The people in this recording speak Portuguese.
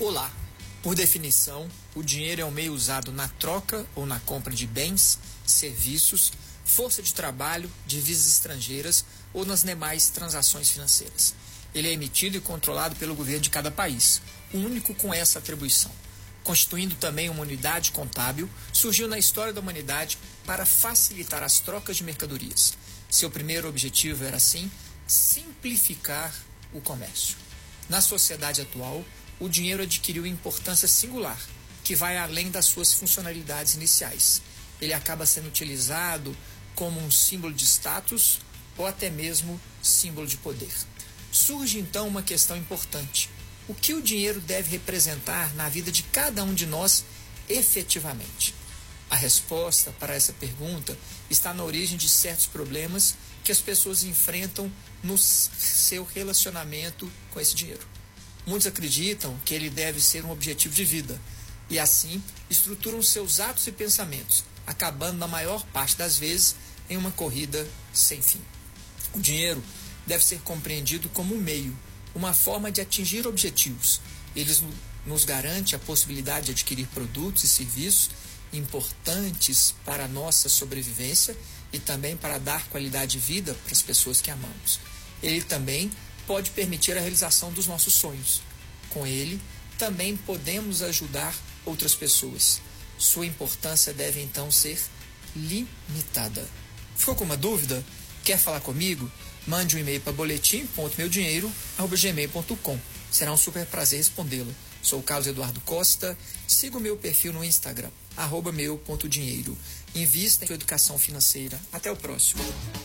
Olá! Por definição, o dinheiro é um meio usado na troca ou na compra de bens, serviços, força de trabalho, divisas estrangeiras ou nas demais transações financeiras. Ele é emitido e controlado pelo governo de cada país, o único com essa atribuição. Constituindo também uma unidade contábil, surgiu na história da humanidade para facilitar as trocas de mercadorias. Seu primeiro objetivo era, assim, simplificar o comércio. Na sociedade atual, o dinheiro adquiriu importância singular, que vai além das suas funcionalidades iniciais. Ele acaba sendo utilizado como um símbolo de status ou até mesmo símbolo de poder. Surge então uma questão importante: o que o dinheiro deve representar na vida de cada um de nós efetivamente? A resposta para essa pergunta está na origem de certos problemas que as pessoas enfrentam no seu relacionamento com esse dinheiro. Muitos acreditam que ele deve ser um objetivo de vida e, assim, estruturam seus atos e pensamentos, acabando, na maior parte das vezes, em uma corrida sem fim. O dinheiro deve ser compreendido como um meio, uma forma de atingir objetivos. Ele nos garante a possibilidade de adquirir produtos e serviços importantes para a nossa sobrevivência e também para dar qualidade de vida para as pessoas que amamos. Ele também pode permitir a realização dos nossos sonhos. Com ele, também podemos ajudar outras pessoas. Sua importância deve, então, ser limitada. Ficou com uma dúvida? Quer falar comigo? Mande um e-mail para boletim.meudinheiro@gmail.com. Será um super prazer respondê-lo. Sou o Carlos Eduardo Costa. Siga o meu perfil no Instagram, @meu.dinheiro. Invista em sua educação financeira. Até o próximo.